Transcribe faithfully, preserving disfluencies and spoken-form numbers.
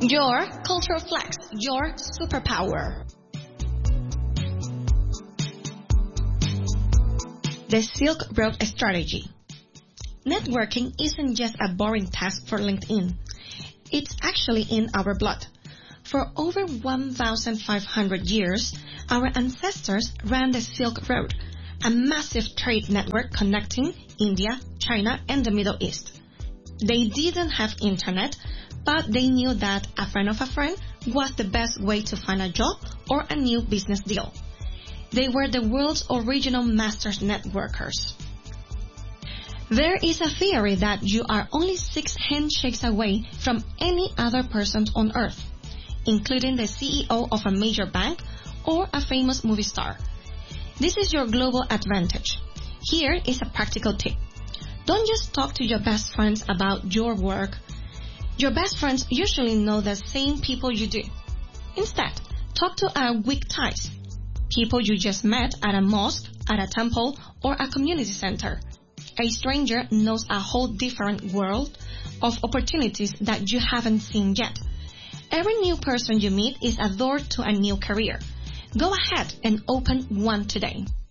Your cultural flex, your superpower. The Silk Road Strategy. Networking isn't just a boring task for LinkedIn. It's actually in our blood. For over one thousand five hundred years, our ancestors ran the Silk Road, a massive trade network connecting India, China, and the Middle East. They didn't have internet, but they knew that a friend of a friend was the best way to find a job or a new business deal. They were the world's original masters networkers. There is a theory that you are only six handshakes away from any other person on earth, including the C E O of a major bank or a famous movie star. This is your global advantage. Here is a practical tip. Don't just talk to your best friends about your work. Your best friends usually know the same people you do. Instead, talk to our weak ties, people you just met at a mosque, at a temple, or a community center. A stranger knows a whole different world of opportunities that you haven't seen yet. Every new person you meet is a door to a new career. Go ahead and open one today.